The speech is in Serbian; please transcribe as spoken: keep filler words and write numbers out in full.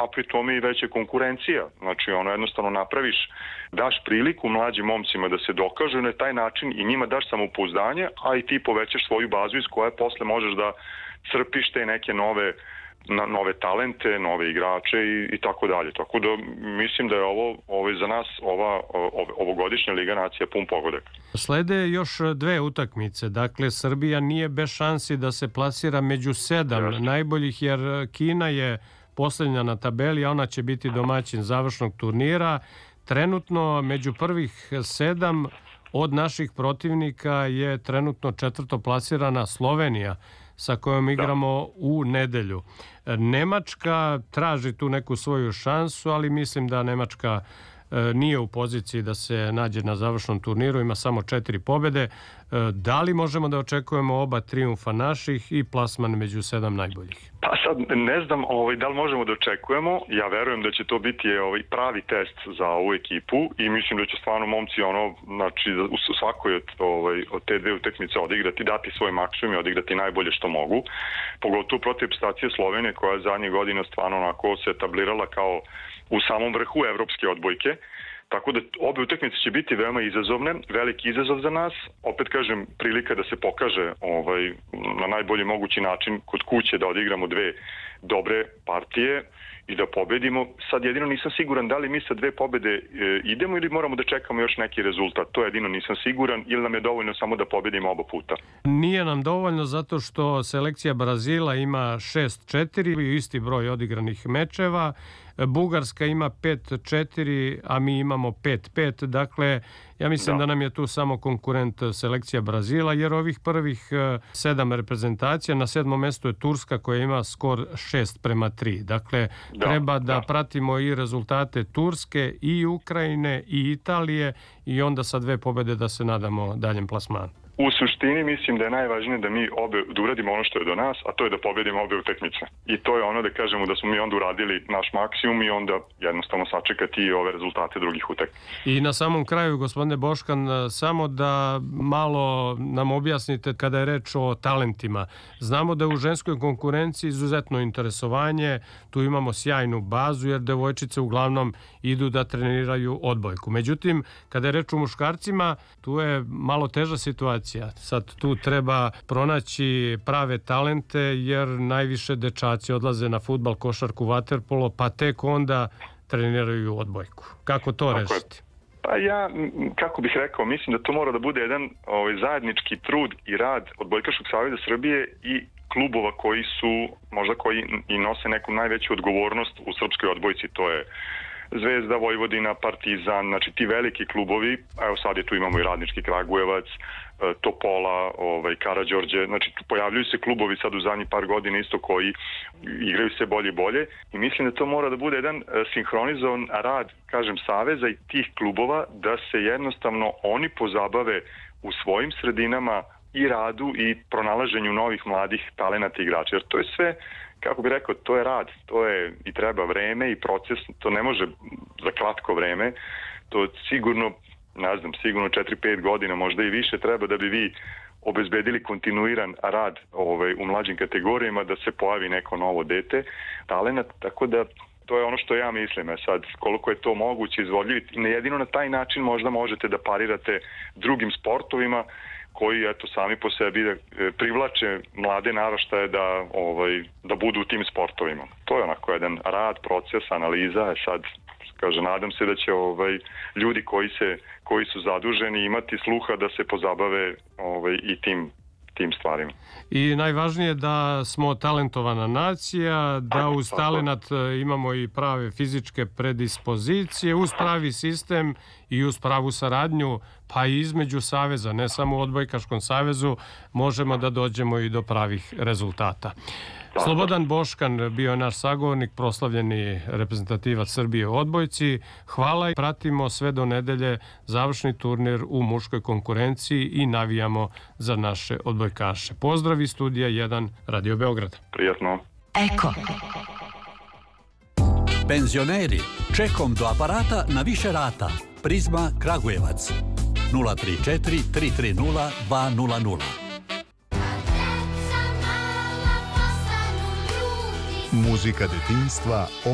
a pri tome i veća konkurencija. Znači, ono, jednostavno napraviš, daš priliku mlađim momcima da se dokažu na taj način i njima daš samopouzdanje, a i ti povećaš svoju bazu iz koje posle možeš da crpiš te neke nove na nove talente, nove igrače i, i tako dalje. Tako da mislim da je ovo, ovo je za nas ova ov, ovogodišnja Liga nacija pun pogodak. Slede još dve utakmice. Dakle, Srbija nije bez šansi da se plasira među sedam Jasne. najboljih, jer Kina je posljednja na tabeli, a ona će biti domaćin završnog turnira. Trenutno među prvih sedam od naših protivnika je trenutno četvrto plasirana Slovenija, sa kojom igramo da. u nedelju. Nemačka traži tu neku svoju šansu, ali mislim da Nemačka nije u poziciji da se nađe na završnom turniru, ima samo četiri pobjede. Da li možemo da očekujemo oba trijumfa naših i plasman među sedam najboljih? Pa sad ne znam ovaj, da li možemo da očekujemo. Ja verujem da će to biti ovaj, pravi test za ovu ekipu i mislim da će stvarno momci ono, znači, u svakoj od, ovaj, od te dve utakmice odigrati, dati svoj maksimum i odigrati najbolje što mogu. Pogotovo protiv stacije Slovenije koja zadnjih godina stvarno onako se etablirala kao u samom vrhu evropske odbojke. Tako da obe utakmice će biti veoma izazovne, veliki izazov za nas. Opet kažem, prilika da se pokaže ovaj, na najbolji mogući način kod kuće da odigramo dve dobre partije i da pobedimo. Sad jedino nisam siguran da li mi sa dve pobede e, idemo ili moramo da čekamo još neki rezultat. To jedino nisam siguran ili nam je dovoljno samo da pobedimo oba puta. Nije nam dovoljno zato što selekcija Brazila ima šest četiri, isti broj odigranih mečeva. Bugarska ima pet četiri, a mi imamo pet pet. Dakle, ja mislim da. da nam je tu samo konkurent selekcija Brazila, jer ovih prvih sedam reprezentacija, na sedmom mjestu je Turska koja ima skor šest prema tri. Dakle, da, treba da, da pratimo i rezultate Turske i Ukrajine i Italije i onda sa dve pobjede da se nadamo daljem plasmanu. U suštini mislim da je najvažnije da mi obe, da uradimo ono što je do nas, a to je da pobedimo obe utakmice. I to je ono da kažemo da smo mi onda uradili naš maksimum i onda jednostavno sačekati ove rezultate drugih utakmica. I na samom kraju, gospodine Boškan, samo da malo nam objasnite kada je reč o talentima. Znamo da je u ženskoj konkurenciji izuzetno interesovanje, tu imamo sjajnu bazu jer devojčice uglavnom idu da treniraju odbojku. Međutim, kada je reč o muškarcima, tu je malo teža situacija. Sad tu treba pronaći prave talente jer najviše dečaci odlaze na fudbal, košarku, vaterpolo, pa tek onda treniraju odbojku. Kako to Tako rešiti? Je. Pa ja, kako bih rekao, mislim da to mora da bude jedan ovaj, zajednički trud i rad Odbojkaškog saveza Srbije i klubova koji su, možda koji i nose neku najveću odgovornost u srpskoj odbojci, to je Zvezda, Vojvodina, Partizan, znači ti veliki klubovi, evo sad je tu imamo i Radnički Kragujevac, Topola, ovaj, Karađorđe, znači tu pojavljuju se klubovi sad u zadnjih par godina isto koji igraju se bolje i bolje i mislim da to mora da bude jedan sinhronizovan rad, kažem, saveza i tih klubova da se jednostavno oni pozabave u svojim sredinama i radu i pronalaženju novih mladih talenata igrača, jer to je sve, kako bih rekao, to je rad, to je i treba vreme i proces, to ne može za kratko vreme, to sigurno, ne znam, sigurno četiri pet godina, možda i više treba da bi vi obezbedili kontinuiran rad ovaj, u mlađim kategorijama, da se pojavi neko novo dete, talenat, tako da to je ono što ja mislim. E sad, koliko je to moguće izvodljivi, i jedino na taj način možda možete da parirate drugim sportovima koji eto sami po sebi da, e, privlače mlade naraštaje da ovaj da budu u tim sportovima. To je onako jedan rad, proces, analiza. E sad, kaže, nadam se da će ovaj ljudi koji se koji su zaduženi imati sluha da se pozabave ovaj i tim tim stvarima. I najvažnije da smo talentovana nacija, da uz talenat imamo i prave fizičke predispozicije, uz pravi sistem i uz pravu saradnju, pa i između saveza, ne samo u Odbojkaškom savezu, možemo da dođemo i do pravih rezultata. Slobodan Boškan bio je naš sagovornik, proslavljeni reprezentativac Srbije u odbojci. Hvala i pratimo sve do nedelje završni turnir u muškoj konkurenciji i navijamo za naše odbojkaše. Pozdrav iz studija jedan Radio Beograda. Prijatno. Eko. Penzioneri, čekom do aparata na više rata. Prizma Kragujevac. nula tri četiri tri tri nula dva nula nula. Muzika detinjstva